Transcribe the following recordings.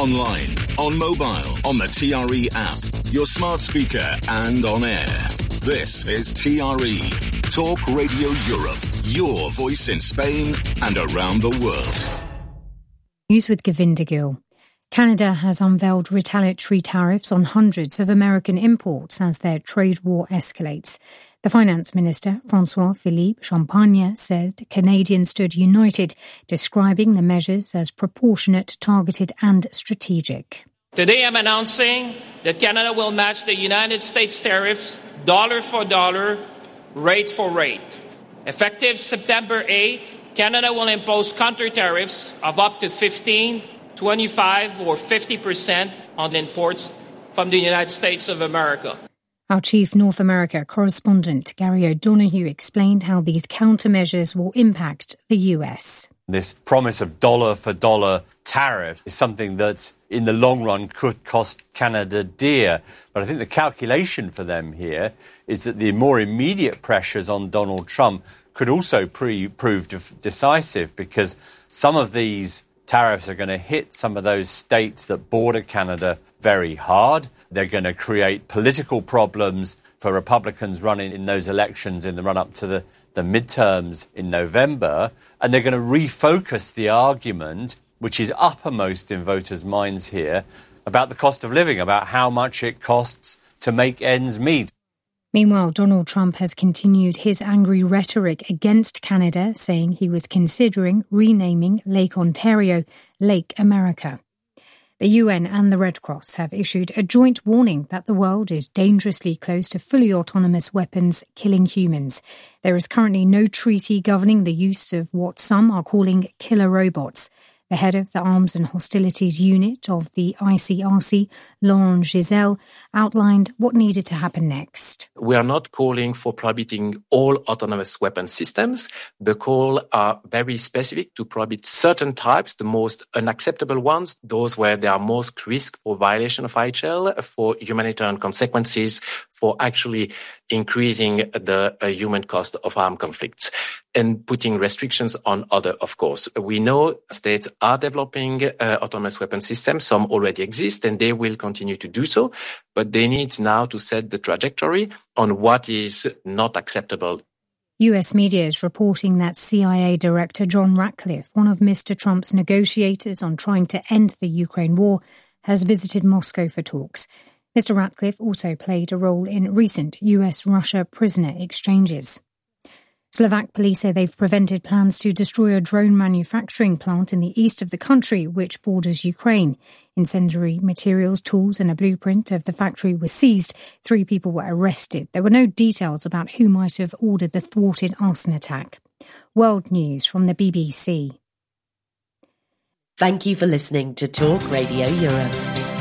online, on mobile, on the TRE app, your smart speaker and on air. This is TRE, Talk Radio Europe, your voice in Spain and around the world. News with Govinda Gill. Canada has unveiled retaliatory tariffs on hundreds of American imports as their trade war escalates. The Finance Minister, François-Philippe Champagne, said Canadians stood united, describing the measures as proportionate, targeted and strategic. Today I'm announcing that Canada will match the United States tariffs dollar for dollar, rate for rate. Effective September 8, Canada will impose counter-tariffs of up to 15, 25 or 50% on imports from the United States of America. Our chief North America correspondent, Gary O'Donoghue, explained how these countermeasures will impact the US. This promise of dollar-for-dollar tariff is something that, in the long run, could cost Canada dear. But I think the calculation for them here is that the more immediate pressures on Donald Trump could also prove decisive, because some of these tariffs are going to hit some of those states that border Canada very hard. They're going to create political problems for Republicans running in those elections in the run-up to the midterms in November. And they're going to refocus the argument, which is uppermost in voters' minds here, about the cost of living, about how much it costs to make ends meet. Meanwhile, Donald Trump has continued his angry rhetoric against Canada, saying he was considering renaming Lake Ontario Lake America. The UN and the Red Cross have issued a joint warning that the world is dangerously close to fully autonomous weapons killing humans. There is currently no treaty governing the use of what some are calling killer robots. The head of the Arms and Hostilities Unit of the ICRC, Laurent Giselle, outlined what needed to happen next. We are not calling for prohibiting all autonomous weapon systems. The call are very specific to prohibit certain types, the most unacceptable ones, those where there are most risk for violation of IHL, for humanitarian consequences, for actually increasing the human cost of armed conflicts, and putting restrictions on other, of course. We know states are developing autonomous weapon systems. Some already exist, and they will continue to do so. But they need now to set the trajectory on what is not acceptable. US media is reporting that CIA Director John Ratcliffe, one of Mr. Trump's negotiators on trying to end the Ukraine war, has visited Moscow for talks. Mr. Ratcliffe also played a role in recent US-Russia prisoner exchanges. Slovak police say they've prevented plans to destroy a drone manufacturing plant in the east of the country, which borders Ukraine. Incendiary materials, tools and a blueprint of the factory were seized. 3 people were arrested. There were no details about who might have ordered the thwarted arson attack. World news from the BBC. Thank you for listening to Talk Radio Europe.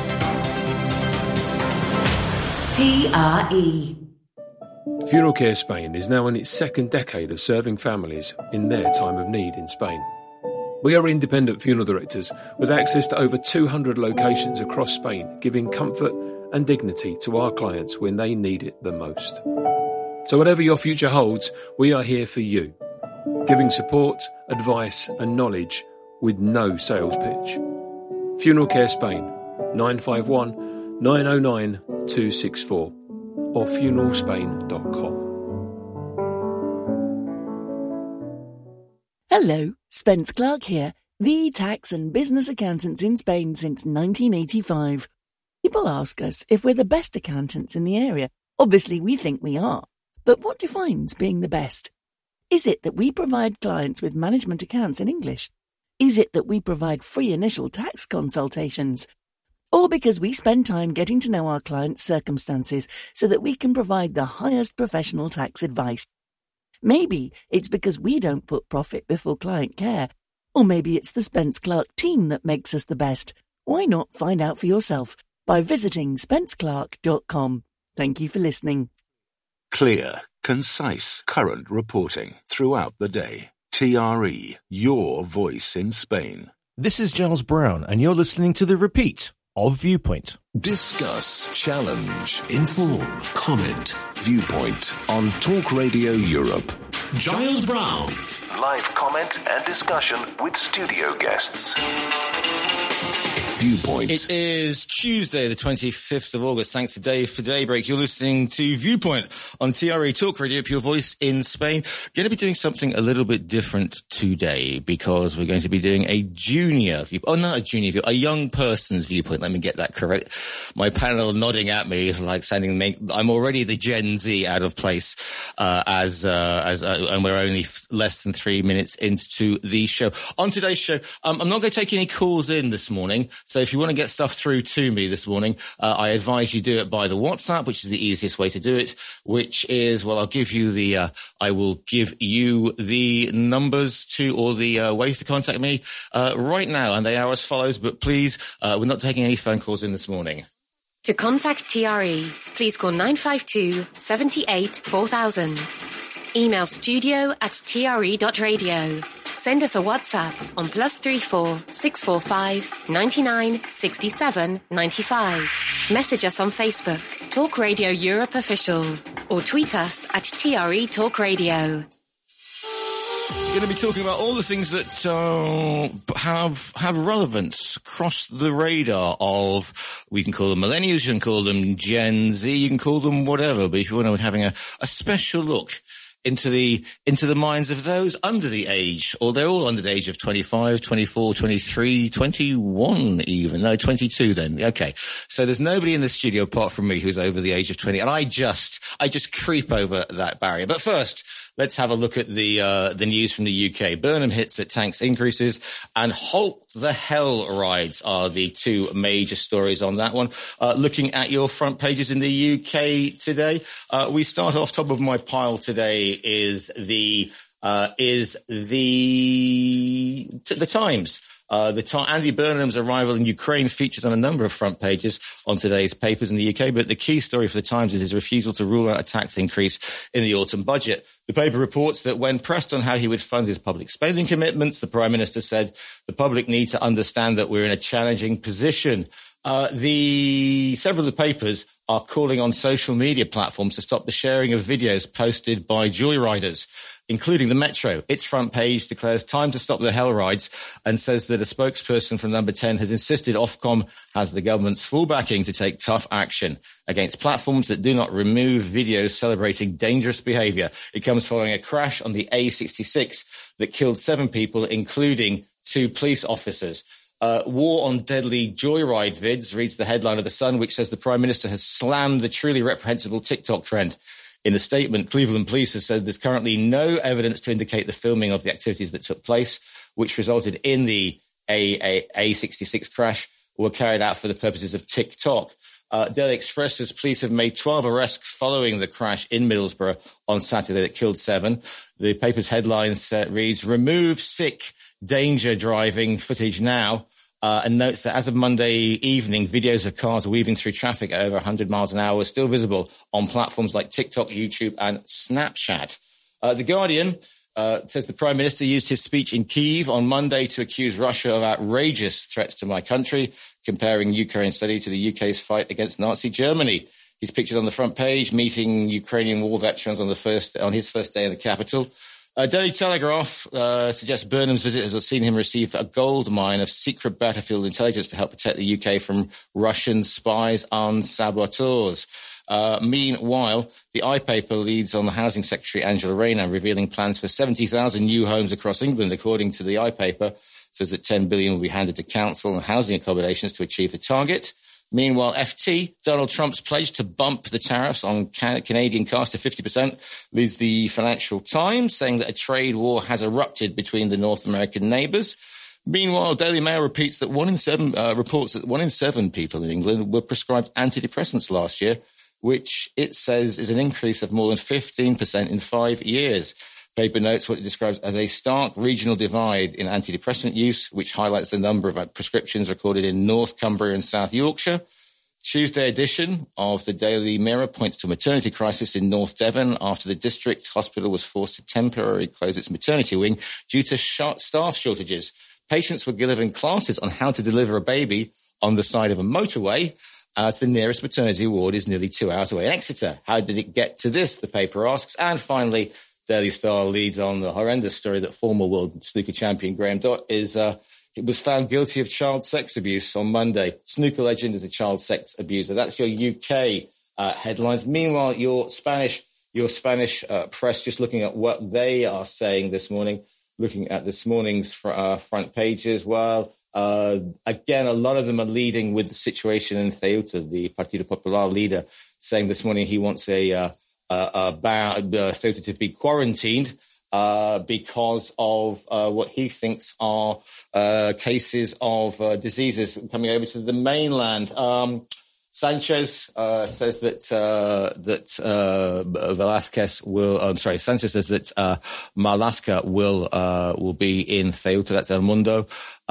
TRE. Funeral Care Spain is now in its second decade of serving families in their time of need in Spain. We are independent funeral directors with access to over 200 locations across Spain, giving comfort and dignity to our clients when they need it the most. So whatever your future holds, we are here for you, giving support, advice and knowledge with no sales pitch. Funeral Care Spain, 951 909 264 or funeralspain.com. Hello, Spence Clark here, the tax and business accountants in Spain since 1985. People ask us if we're the best accountants in the area. Obviously, we think we are. But what defines being the best? Is it that we provide clients with management accounts in English? Is it that we provide free initial tax consultations? Or because we spend time getting to know our clients' circumstances so that we can provide the highest professional tax advice? Maybe it's because we don't put profit before client care. Or maybe it's the Spence Clark team that makes us the best. Why not find out for yourself by visiting spenceclark.com. Thank you for listening. Clear, concise, current reporting throughout the day. TRE, your voice in Spain. This is Giles Brown, and you're listening to the repeat of Viewpoint. Discuss, challenge, inform, comment, Viewpoint on Talk Radio Europe. Giles Brown. Live comment and discussion with studio guests. Viewpoint. It is Tuesday, the 25th of August. Thanks to Dave for Daybreak. You're listening to Viewpoint on TRE Talk Radio, Pure Voice in Spain. Going to be doing something a little bit different today because we're going to be doing a junior view. Oh, not a junior view, a young person's viewpoint. Let me get that correct. My panel nodding at me is like sounding. I'm already the Gen Z out of place and we're only less than 3 minutes into the show. On today's show, I'm not going to take any calls in this morning. So if you want to get stuff through to me this morning, I advise you do it by the WhatsApp, which is the easiest way to do it, which is, well, I will give you the numbers to, or the ways to contact me right now. And they are as follows, but please, we're not taking any phone calls in this morning. To contact TRE, please call 952 78 4000. Email studio@tre.radio. Send us a WhatsApp on +34 645 99 67 95. Message us on Facebook, Talk Radio Europe Official, or tweet us at TRE Talk Radio. We're going to be talking about all the things that have relevance across the radar of, we can call them millennials, you can call them Gen Z, you can call them whatever, but if you want to having a special look into the minds of those under the age, or they're all under the age of 25, 24, 23, 21 even. No, 22 then. Okay. So there's nobody in the studio apart from me who's over the age of 20, and I just creep over that barrier. But first, let's have a look at the news from the UK. Burnham hits at tanks increases, and Halt the Hell rides are the two major stories on that one. Looking at your front pages in the UK today, we start off top of my pile today is the Times. Andy Burnham's arrival in Ukraine features on a number of front pages on today's papers in the UK, but the key story for the Times is his refusal to rule out a tax increase in the autumn budget. The paper reports that when pressed on how he would fund his public spending commitments, the Prime Minister said the public need to understand that we're in a challenging position. Several of the papers are calling on social media platforms to stop the sharing of videos posted by joyriders, including the Metro. Its front page declares time to stop the hell rides and says that a spokesperson from Number 10 has insisted Ofcom has the government's full backing to take tough action against platforms that do not remove videos celebrating dangerous behaviour. It comes following a crash on the A66 that killed 7 people, including 2 police officers. War on deadly joyride vids reads the headline of The Sun, which says the Prime Minister has slammed the truly reprehensible TikTok trend. In a statement, Cleveland police have said there's currently no evidence to indicate the filming of the activities that took place, which resulted in the A66 crash, were carried out for the purposes of TikTok. Daily Express says police have made 12 arrests following the crash in Middlesbrough on Saturday that killed 7. The paper's headline reads, remove sick danger driving footage now, and notes that as of Monday evening, videos of cars weaving through traffic at over 100 miles an hour were still visible on platforms like TikTok, YouTube and Snapchat. The Guardian says the Prime Minister used his speech in Kyiv on Monday to accuse Russia of outrageous threats to my country, comparing Ukraine study to the UK's fight against Nazi Germany. He's pictured on the front page, meeting Ukrainian war veterans on his first day in the capital. Daily Telegraph suggests Burnham's visit has seen him receive a gold mine of secret battlefield intelligence to help protect the UK from Russian spies and saboteurs. Meanwhile, the iPaper leads on the Housing Secretary Angela Rayner, revealing plans for 70,000 new homes across England. According to the iPaper, says that 10 billion will be handed to council and housing accommodations to achieve the target. Meanwhile, FT, Donald Trump's pledge to bump the tariffs on Canadian cars to 50%, leads the Financial Times, saying that a trade war has erupted between the North American neighbours. Meanwhile, Daily Mail reports that 1 in 7 people in England were prescribed antidepressants last year, which it says is an increase of more than 15% in 5 years. Paper notes what it describes as a stark regional divide in antidepressant use, which highlights the number of prescriptions recorded in North Cumbria and South Yorkshire. Tuesday edition of the Daily Mirror points to a maternity crisis in North Devon after the district hospital was forced to temporarily close its maternity wing due to staff shortages. Patients were given classes on how to deliver a baby on the side of a motorway, as the nearest maternity ward is nearly 2 hours away in Exeter. How did it get to this, the paper asks. And finally, Daily Star leads on the horrendous story that former world snooker champion Graham Dott is He was found guilty of child sex abuse on Monday. Snooker legend is a child sex abuser. That's your UK headlines. Meanwhile, your Spanish press, just looking at what they are saying this morning, looking at this morning's front pages. Well, again, a lot of them are leading with the situation in Ceuta. The Partido Popular leader saying this morning he wants Ceuta to be quarantined because of what he thinks are cases of diseases coming over to the mainland. Sanchez says that Velasquez will. Sanchez says that Marlaska will be in Ceuta. That's El Mundo.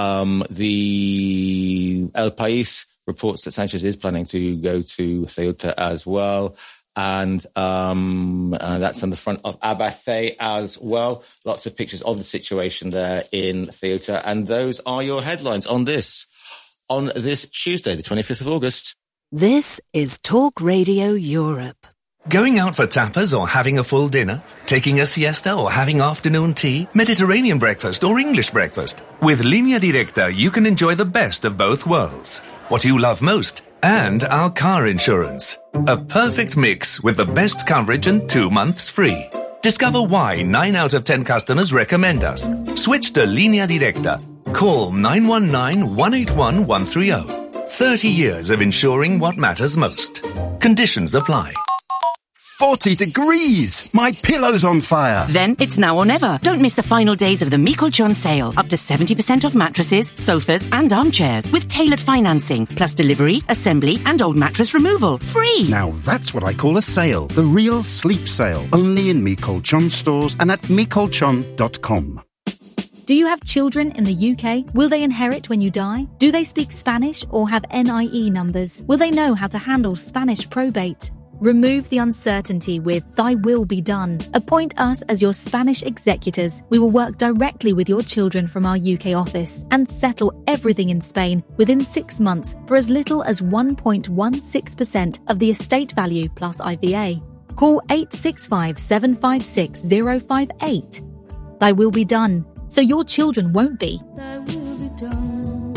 The El País reports that Sanchez is planning to go to Ceuta as well. And that's on the front of ABC as well. Lots of pictures of the situation there in Ceuta. And those are your headlines on this Tuesday, the 25th of August. This is Talk Radio Europe. Going out for tapas or having a full dinner? Taking a siesta or having afternoon tea? Mediterranean breakfast or English breakfast? With Línea Directa, you can enjoy the best of both worlds. What you love most and our car insurance. A perfect mix with the best coverage and 2 months free. Discover why 9 out of 10 customers recommend us. Switch to Línea Directa. Call 919-181-130. 30 years of insuring what matters most. Conditions apply. 40 degrees! My pillow's on fire! Then it's now or never. Don't miss the final days of the Mikolchon sale. Up to 70% off mattresses, sofas and armchairs with tailored financing, plus delivery, assembly and old mattress removal. Free! Now that's what I call a sale. The real sleep sale. Only in Mikolchon stores and at mikolchon.com. Do you have children in the UK? Will they inherit when you die? Do they speak Spanish or have NIE numbers? Will they know how to handle Spanish probate? Remove the uncertainty with Thy Will Be Done. Appoint us as your Spanish executors. We will work directly with your children from our UK office and settle everything in Spain within 6 months for as little as 1.16% of the estate value plus IVA. Call 865 756 058. Thy Will Be Done, so your children won't be. Thy will be done.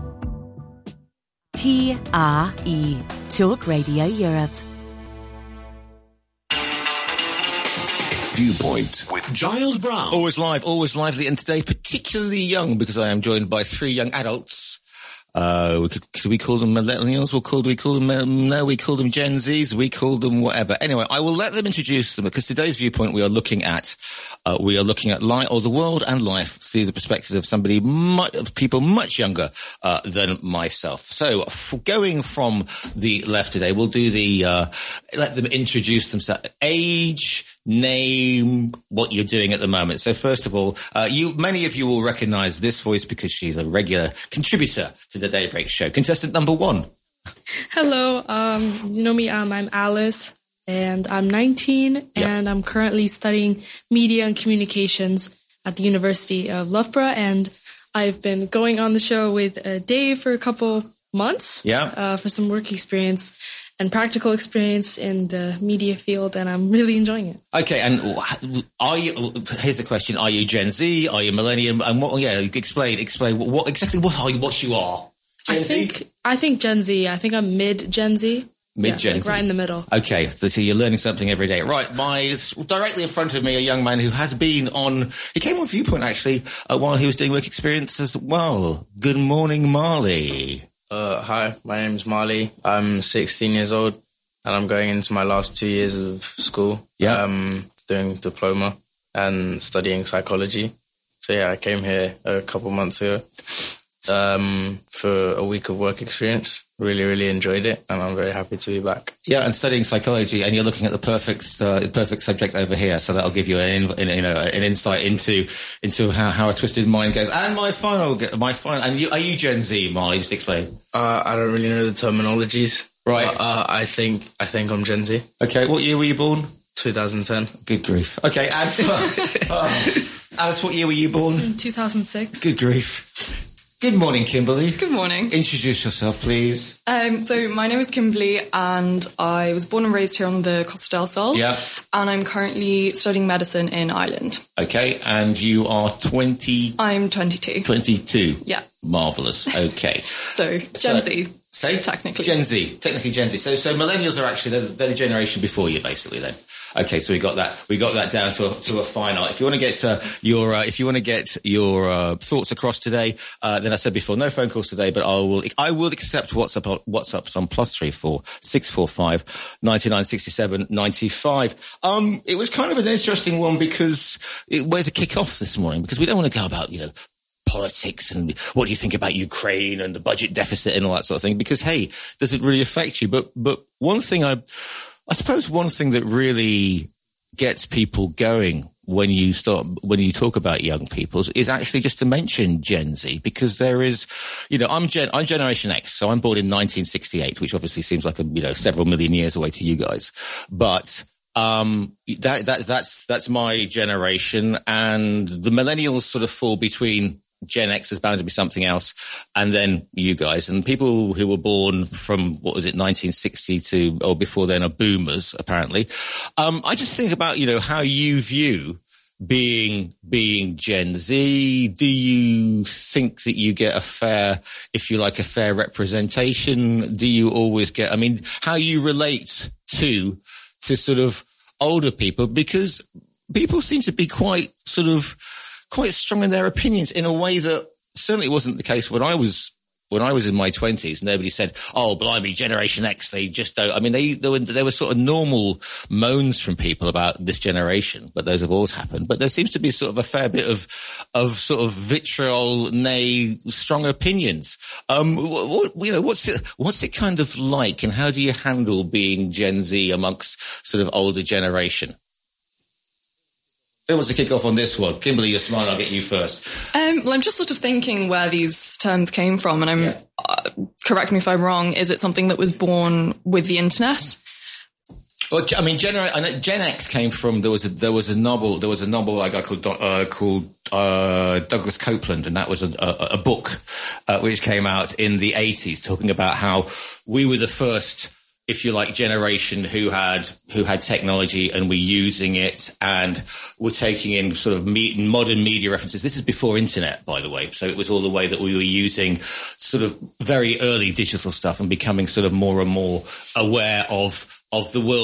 TRE, Talk Radio Europe. Viewpoint with Giles Brown. Always live, always lively, and today particularly young because I am joined by 3 young adults. Could we call them millennials? We call them Gen Zs. We call them whatever. Anyway, I will let them introduce them because today's Viewpoint we are looking at life or the world and life through the perspective of people much younger than myself. So, going from the left today, we'll do let them introduce themselves. Age, name, what you're doing at the moment. So first of all, many of you will recognise this voice because she's a regular contributor to the Daybreak Show. Contestant number 1. Hello, you know me, I'm Alice, and I'm 19, and I'm currently studying media and communications at the University of Loughborough, and I've been going on the show with Dave for a couple months for some work experience and practical experience in the media field, and I'm really enjoying it. Okay, and here's the question, are you Gen Z, are you Millennium, and explain what you are. Gen Z? I think Gen Z, I think I'm mid-Gen Z. Mid-Gen Z. Right in the middle. Okay, so you're learning something every day. Right, directly in front of me, a young man who has been he came on Viewpoint actually while he was doing work experience as well. Good morning, Marley. Hi, my name's Marley. I'm 16 years old and I'm going into my last 2 years of school. Doing diploma and studying psychology. So I came here a couple months ago for a week of work experience. Really, really enjoyed it and I'm very happy to be back. Yeah, and studying psychology, and you're looking at the perfect subject over here, so that'll give you an insight into how a twisted mind goes. And my final, and are you Gen Z, Marley? Just explain. I don't really know the terminologies. Right. I think I'm Gen Z. Okay, what year were you born? 2010. Good grief. Okay, and Alice, what year were you born? 2006. Good grief. Good morning, Kimberly. Good morning. Introduce yourself, please. So my name is Kimberly, and I was born and raised here on the Costa del Sol. Yeah. And I'm currently studying medicine in Ireland. Okay, and you are 20... I'm 22. 22. Yeah. Marvellous. Okay. So, Gen Z. Say? Technically. Gen Z. Technically Gen Z. So millennials are actually, they're the generation before you, basically, then. Okay, so we got that down to a fine art. If you want to get your thoughts across today, then I said before, no phone calls today, but I will accept WhatsApps on +34 645 99 67 95. It was kind of an interesting one because where to kick off this morning, because we don't want to go about, politics and what do you think about Ukraine and the budget deficit and all that sort of thing, because hey, does it really affect you? But one thing I suppose one thing that really gets people going when you talk about young people is actually just to mention Gen Z, because there is, I'm Generation X, so I'm born in 1968, which obviously seems like several million years away to you guys, but that's my generation, and the millennials sort of fall between Gen X is bound to be something else, and then you guys, and people who were born from, 1960 to, or before then, are boomers, apparently. I just think about, how you view being Gen Z. Do you think that you get a fair representation? Do you always get, how you relate to sort of older people? Because people seem to be quite strong in their opinions in a way that certainly wasn't the case when I was in my 20s. Nobody said, "Oh, blimey, Generation X, they just don't." There were sort of normal moans from people about this generation, but those have always happened. But there seems to be sort of a fair bit of sort of vitriol, nay, strong opinions. What's it kind of like, and how do you handle being Gen Z amongst sort of older generation? Who wants to kick off on this one? Kimberly, you're smart. I'll get you first. Well, I'm just sort of thinking where these terms came from, and correct me if I'm wrong. Is it something that was born with the internet? Well, Gen X came from there was a novel by a guy called Douglas Copeland, and that was a book which came out in the 80s, talking about how we were the first, if you like, generation who had technology and were using it and were taking in sort of modern media references. This is before internet, by the way. So it was all the way that we were using sort of very early digital stuff and becoming sort of more and more aware of the world